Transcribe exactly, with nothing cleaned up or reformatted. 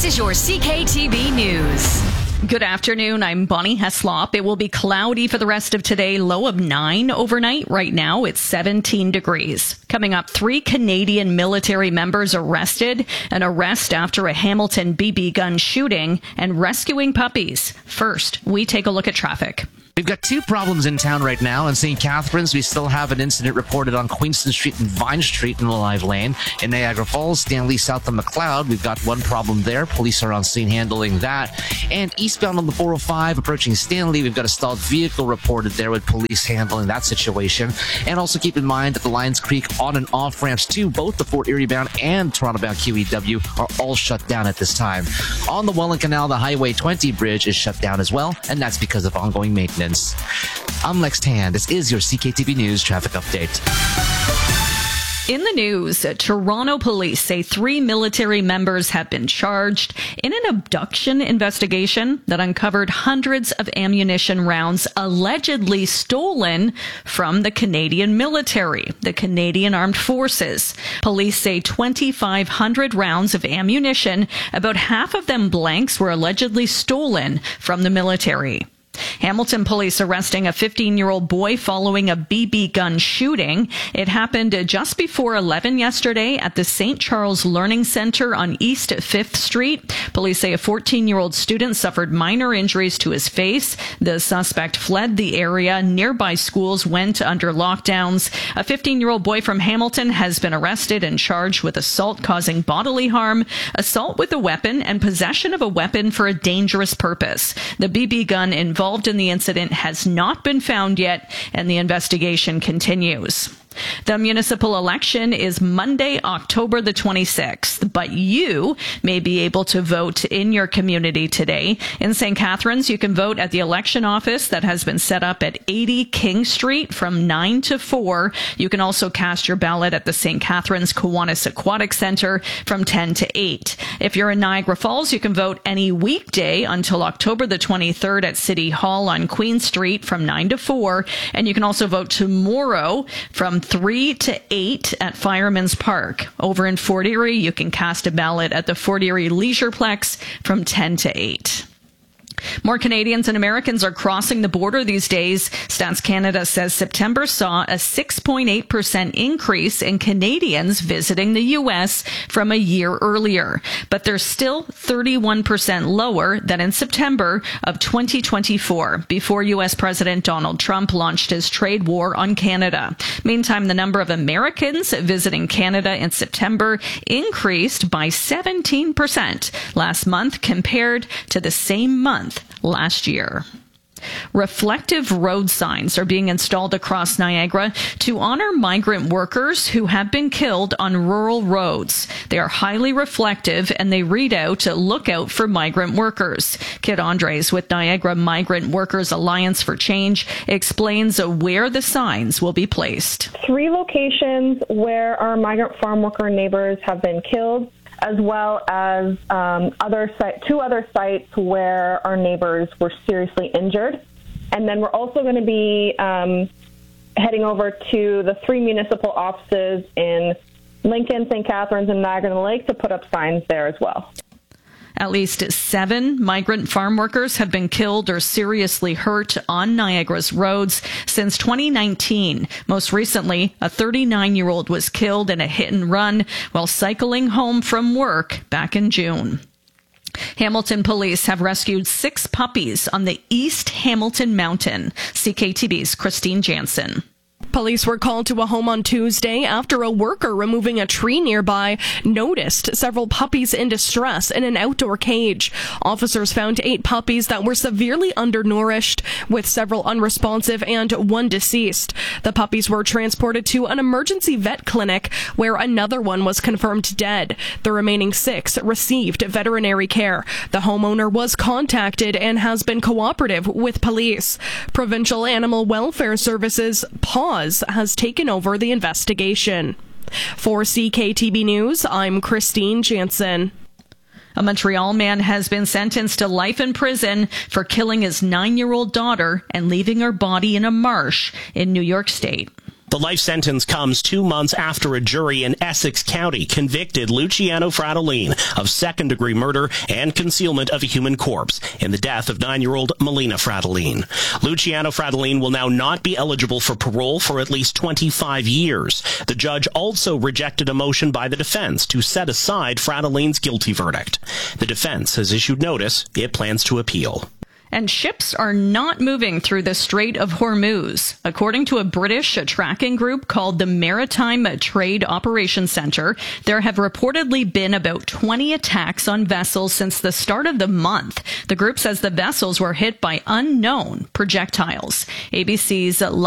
This is your C K T B News. Good afternoon. I'm Bonnie Heslop. It will be cloudy for the rest of today. Low of nine overnight. Right now, it's seventeen degrees. Coming up, three Canadian military members arrested. An arrest after a Hamilton B B gun shooting and rescuing puppies. First, we take a look at traffic. We've got two problems in town right now. In Saint Catharines, we still have an incident reported on Queenston Street and Vine Street in the live lane. In Niagara Falls, Stanley south of McLeod, we've got one problem there. Police are on scene handling that. And eastbound on the four oh five, approaching Stanley, we've got a stalled vehicle reported there with police handling that situation. And also keep in mind that the Lions Creek on and off ramps to both the Fort Erie bound and Toronto bound Q E W are all shut down at this time. On the Welland Canal, the Highway twenty bridge is shut down as well, and that's because of ongoing maintenance. I'm Lex Tan. This is your C K T B News traffic update. In the news, Toronto police say three military members have been charged in an abduction investigation that uncovered hundreds of ammunition rounds allegedly stolen from the Canadian military, the Canadian Armed Forces. Police say twenty-five hundred rounds of ammunition, about half of them blanks, were allegedly stolen from the military. Hamilton police arresting a fifteen-year-old boy following a B B gun shooting. It happened just before eleven yesterday at the Saint Charles Learning Center on East fifth Street. Police say a fourteen-year-old student suffered minor injuries to his face. The suspect fled the area. Nearby schools went under lockdowns. A fifteen-year-old boy from Hamilton has been arrested and charged with assault causing bodily harm, assault with a weapon, and possession of a weapon for a dangerous purpose. The B B gun involved involved in the incident has not been found yet, and the investigation continues. The municipal election is Monday, October the twenty-sixth, but you may be able to vote in your community today. In Saint Catharines, you can vote at the election office that has been set up at eighty King Street from nine to four. You can also cast your ballot at the Saint Catharines Kiwanis Aquatic Center from ten to eight. If you're in Niagara Falls, you can vote any weekday until October the twenty-third at City Hall on Queen Street from nine to four. And you can also vote tomorrow from three to eight at Fireman's Park. Over in Fort Erie, you can cast a ballot at the Fort Erie Leisureplex from ten to eight. More Canadians and Americans are crossing the border these days. Stats Canada says September saw a six point eight percent increase in Canadians visiting the U S from a year earlier. But they're still thirty-one percent lower than in September of twenty twenty-four, before U S President Donald Trump launched his trade war on Canada. Meantime, the number of Americans visiting Canada in September increased by seventeen percent last month compared to the same month last year. Reflective road signs are being installed across Niagara to honor migrant workers who have been killed on rural roads. They are highly reflective and they read out, "Look out for migrant workers." Kit Andres with Niagara Migrant Workers Alliance for Change explains where the signs will be placed. Three locations where our migrant farm worker neighbors have been killed, as well as um, other site, two other sites where our neighbors were seriously injured. And then we're also going to be um, heading over to the three municipal offices in Lincoln, Saint Catharines, and Niagara-on-the-Lake to put up signs there as well. At least seven migrant farm workers have been killed or seriously hurt on Niagara's roads since twenty nineteen. Most recently, a thirty-nine-year-old was killed in a hit and run while cycling home from work back in June. Hamilton police have rescued six puppies on the East Hamilton Mountain. C K T B's Christine Jansen. Police were called to a home on Tuesday after a worker removing a tree nearby noticed several puppies in distress in an outdoor cage. Officers found eight puppies that were severely undernourished, with several unresponsive and one deceased. The puppies were transported to an emergency vet clinic where another one was confirmed dead. The remaining six received veterinary care. The homeowner was contacted and has been cooperative with police. Provincial Animal Welfare Services PAWS has taken over the investigation. For C K T B News, I'm Christine Jansen. A Montreal man has been sentenced to life in prison for killing his nine-year-old daughter and leaving her body in a marsh in New York State. The life sentence comes two months after a jury in Essex County convicted Luciano Fratellin of second-degree murder and concealment of a human corpse in the death of nine-year-old Melina Fratellin. Luciano Fratellin will now not be eligible for parole for at least twenty-five years. The judge also rejected a motion by the defense to set aside Fratellin's guilty verdict. The defense has issued notice it plans to appeal. And ships are not moving through the Strait of Hormuz. According to a British tracking group called the Maritime Trade Operations Center, there have reportedly been about twenty attacks on vessels since the start of the month. The group says the vessels were hit by unknown projectiles. A B C's